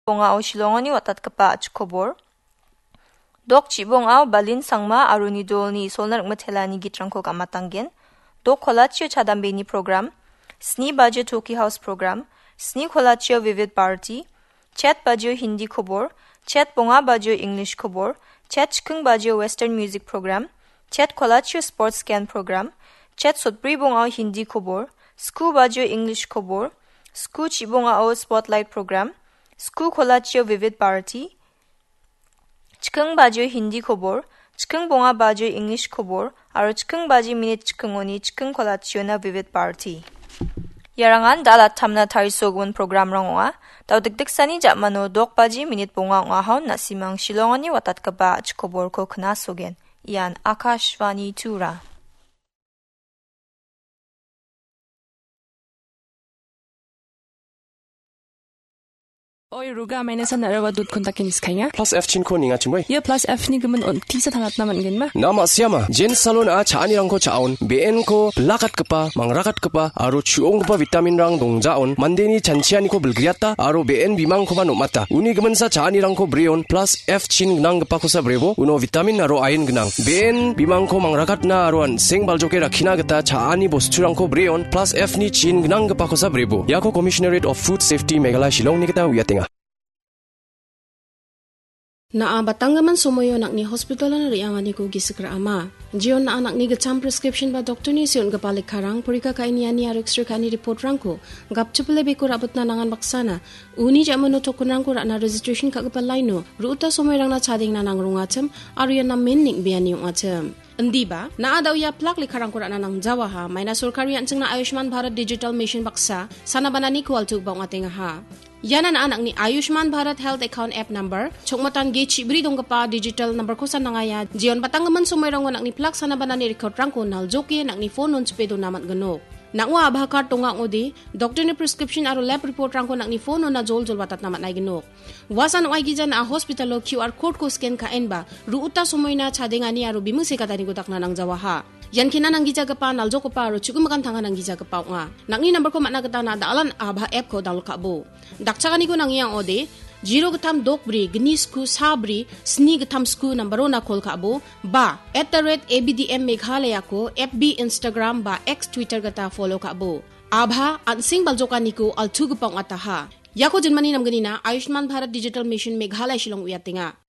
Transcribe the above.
Bonga o Shillongani watat kapa achkobor. Dok chibong aw balin sangma aruni dolni solnar ngmathelani gitrangko kamatanggen. Dok kolachio chadambeni program. Sni Bajio Toki House program. Sni kolachio Vivid Party. Chat Bajio Hindi khobor. Chat bonga Bajio English khobor. Chat chikung Bajio Western Music program. Chat kolachio Sports Scan program. Chat sotbri bonga Hindi khobor. Sku Bajio English khobor. Sku chibonga o Spotlight program. Sku kolachio Vivid Party. Chikung Bajio Hindi khobor. Chikung bonga Bajio English khobor. Aro chikung baji minute chikung oni chikung kolachio na Vivid Party. Yarangan dalat tamna tarisogun program rangonga. Tau dikdik sani japmano dok baji minute bonga nga haun na simang Shillongani watat kaba achkobor ko knasogen. Iyan Akashvani Tura. Oi Ruga, meine sana rawa dut kontakin iskanya. Plus F chin ko ninga chimoi. Ye plus F ni gemen on tisa thalat naman gen ma. Nama siama jen salon a chaani rang ko chaon BN ko lakat kapa mangrakat kapa aro chuong kapa vitamin rang dongjaon mandeni chanchiani ko belgriata aro BN bimang ko manumata uni gemen sa chaani rang ko breon plus F chin nang kapa ko sa brebo uno vitamin aro iron gnang BN bimang ko mangrakat na aro an seng baljoke rakhina gata chaani bosturang ko breon plus F ni chin gnang kapa ko sa brebo yako Commissionerate of Food Safety Meghalaya Shillong ni kita wiatenga. Na batanggaman sumoyo nak ni hospital na riangan ni ko gisikra ama. Jion na anak ni gacham prescription ba doktor ni siyon gapalik karang purika kainian ni extra kani report rangko. Gap chupele be ko rabot na nangan baksana. Uni jamano to kunang ko na registration ka gapalay no. Ruta sumoy rang na chading na nang rungacham aru yan na minning biyan yung acham. Hindi ba? Naa daw ya plak likarang kura na ng Jawa ha. May na surkari yan na Ayushman Bharat Digital Mission baksa. Sana ba na ni kuwal tug ba ang ating ha? Yan ang anak ni Ayushman Bharat Health Account App Number. Chokmatan gichi bri dong pa digital number ko sa nangaya. Jion patanggaman sumayrang anak ni plak sana ba na ni record rang ko naljoki anak ni phone nun spedo naman ganok. Nakwa abha card tunga ngodi, doctor ni prescription aro lab report rang ko nak ni phone na jol watat naman ay ginok. Wasan ay gijan na hospital QR code ko scan kaen ba, ruuta sumoy na chadinga ni aro bimusi katani ko takna ng Jawa ha. Yan kina nang gijaga pa naljo ko pa aro chugum makan tangan nang gijaga pa nga. Nakni number ko managata na daalan abha app ko download kabo. Dakchakani ko nang iyang ode, 0 gatam dokbri gnisku sabri sni gatam sku nambaro na call kabo ba @abdm Meghalaya ko FB Instagram ba X Twitter gata follow kabo abha ansing baljokan niku altu gupang ataha yako jinmani nam ganina Ayushman Bharat Digital Mission Meghalaya Shillong uyatinga